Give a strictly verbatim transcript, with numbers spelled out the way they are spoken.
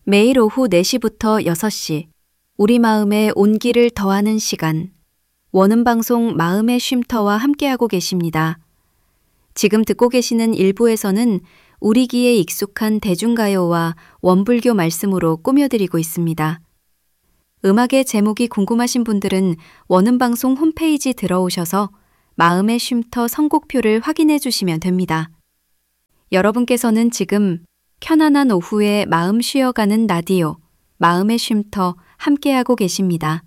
매일 오후 네 시부터 여섯 시, 우리 마음에 온기를 더하는 시간, 원음방송 마음의 쉼터와 함께하고 계십니다. 지금 듣고 계시는 일부에서는 우리 귀에 익숙한 대중가요와 원불교 말씀으로 꾸며드리고 있습니다. 음악의 제목이 궁금하신 분들은 원음방송 홈페이지 들어오셔서 마음의 쉼터 선곡표를 확인해 주시면 됩니다. 여러분께서는 지금 편안한 오후에 마음 쉬어가는 라디오, 마음의 쉼터 함께하고 계십니다.